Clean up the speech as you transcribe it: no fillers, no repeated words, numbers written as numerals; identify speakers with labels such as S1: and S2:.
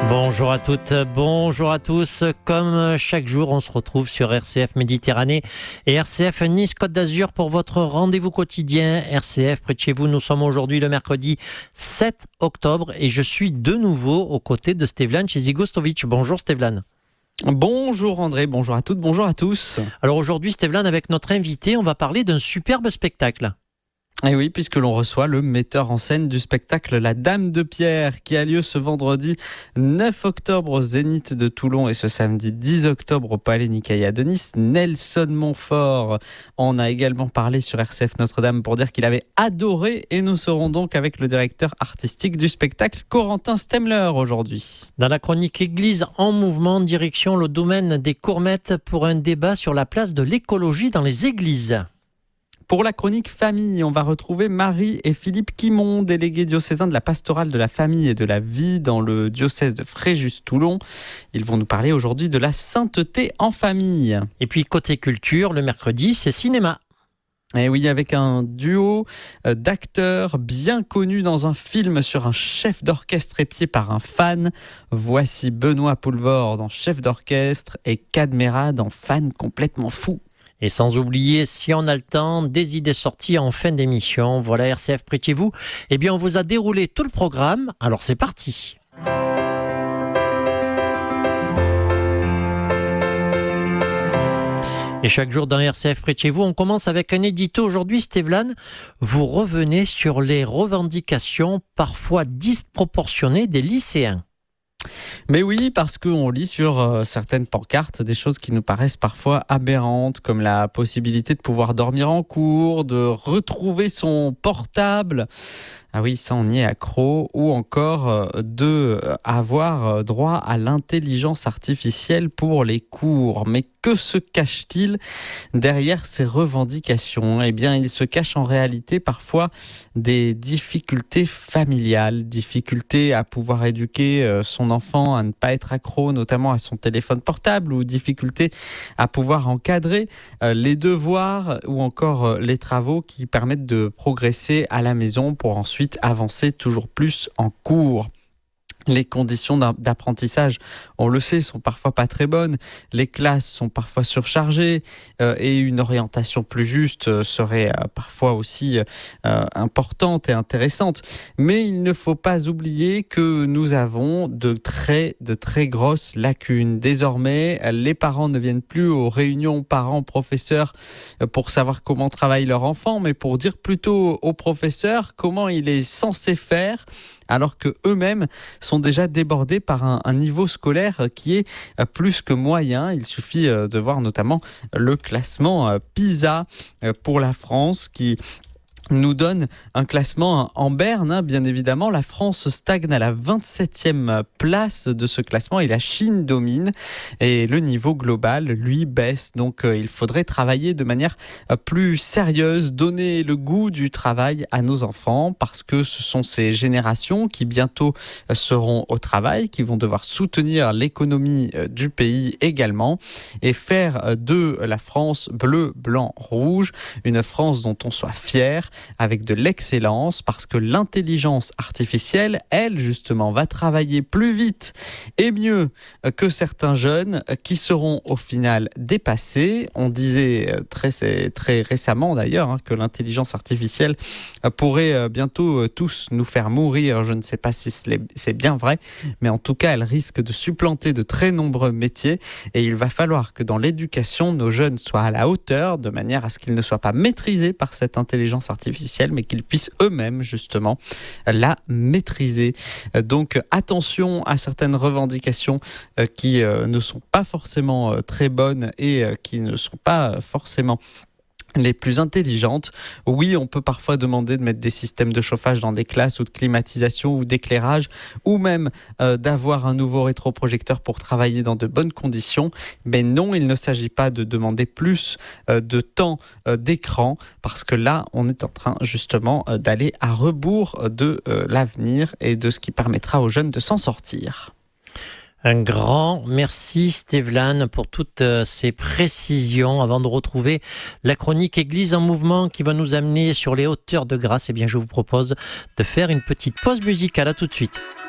S1: Bonjour à toutes, bonjour à tous. Comme chaque jour, on se retrouve sur RCF Méditerranée et RCF Nice Côte d'Azur pour votre rendez-vous quotidien. RCF près de chez vous, nous sommes aujourd'hui le mercredi 7 octobre et je suis de nouveau aux côtés de Stevlan Chezigostovic. Bonjour Stevlan.
S2: Bonjour André, bonjour à toutes, bonjour à tous.
S1: Alors aujourd'hui Stevlan, avec notre invité, on va parler d'un superbe spectacle.
S2: Et oui, puisque l'on reçoit le metteur en scène du spectacle La Dame de Pierre, qui a lieu ce vendredi 9 octobre au Zénith de Toulon et ce samedi 10 octobre au Palais Nicaïa de Nice. Nelson Montfort en a également parlé sur RCF Notre-Dame pour dire qu'il avait adoré, et nous serons donc avec le directeur artistique du spectacle, Corentin Stemler, aujourd'hui.
S1: Dans la chronique Église en mouvement, direction le domaine des Courmettes pour un débat sur la place de l'écologie dans les églises.
S2: Pour la chronique famille, on va retrouver Marie et Philippe Quimon, délégués diocésains de la pastorale de la famille et de la vie dans le diocèse de Fréjus-Toulon. Ils vont nous parler aujourd'hui de la sainteté en famille.
S1: Et puis côté culture, le mercredi, c'est cinéma.
S2: Et oui, avec un duo d'acteurs bien connus dans un film sur un chef d'orchestre épié par un fan. Voici Benoît Poulvord dans Chef d'orchestre et Cadmerade dans Fan complètement fou.
S1: Et sans oublier, si on a le temps, des idées sorties en fin d'émission. Voilà RCF près de chez vous. Eh bien, on vous a déroulé tout le programme. Alors, c'est parti. Et chaque jour dans RCF près de chez vous, on commence avec un édito. Aujourd'hui, Stevlan, vous revenez sur les revendications parfois disproportionnées des lycéens.
S2: Mais oui, parce qu'on lit sur certaines pancartes des choses qui nous paraissent parfois aberrantes, comme la possibilité de pouvoir dormir en cours, de retrouver son portable. Ah oui, ça on y est accro. Ou encore de avoir droit à l'intelligence artificielle pour les cours. Mais que se cache-t-il derrière ces revendications ? Eh bien, il se cache en réalité parfois des difficultés familiales, difficultés à pouvoir éduquer son enfant à ne pas être accro, notamment à son téléphone portable, ou difficultés à pouvoir encadrer les devoirs ou encore les travaux qui permettent de progresser à la maison pour ensuite avancer toujours plus en cours. Les conditions d'apprentissage, on le sait, sont parfois pas très bonnes. Les classes sont parfois surchargées et une orientation plus juste serait parfois aussi importante et intéressante. Mais il ne faut pas oublier que nous avons de très grosses lacunes. Désormais, les parents ne viennent plus aux réunions parents-professeurs pour savoir comment travaille leur enfant, mais pour dire plutôt aux professeurs comment il est censé faire, alors qu'eux-mêmes sont déjà débordés par un niveau scolaire qui est plus que moyen. Il suffit de voir notamment le classement PISA pour la France qui nous donne un classement en berne, bien évidemment. La France stagne à la 27e place de ce classement et la Chine domine. Et le niveau global, lui, baisse. Donc, il faudrait travailler de manière plus sérieuse, donner le goût du travail à nos enfants, parce que ce sont ces générations qui bientôt seront au travail, qui vont devoir soutenir l'économie du pays également et faire de la France bleu, blanc, rouge, une France dont on soit fier, avec de l'excellence, parce que l'intelligence artificielle, elle, justement, va travailler plus vite et mieux que certains jeunes qui seront au final dépassés. On disait très récemment d'ailleurs que l'intelligence artificielle pourrait bientôt tous nous faire mourir. Je ne sais pas si c'est bien vrai, mais en tout cas, elle risque de supplanter de très nombreux métiers et il va falloir que dans l'éducation, nos jeunes soient à la hauteur, de manière à ce qu'ils ne soient pas maîtrisés par cette intelligence artificielle, mais qu'ils puissent eux-mêmes justement la maîtriser. Donc attention à certaines revendications qui ne sont pas forcément très bonnes et qui ne sont pas forcément les plus intelligentes. Oui, on peut parfois demander de mettre des systèmes de chauffage dans des classes ou de climatisation ou d'éclairage, ou même d'avoir un nouveau rétroprojecteur pour travailler dans de bonnes conditions. Mais non, il ne s'agit pas de demander plus de temps d'écran, parce que là, on est en train justement d'aller à rebours de l'avenir et de ce qui permettra aux jeunes de s'en sortir.
S1: Un grand merci Stevlan pour toutes ces précisions. Avant de retrouver la chronique Église en mouvement qui va nous amener sur les hauteurs de grâce, eh bien je vous propose de faire une petite pause musicale. À tout de suite.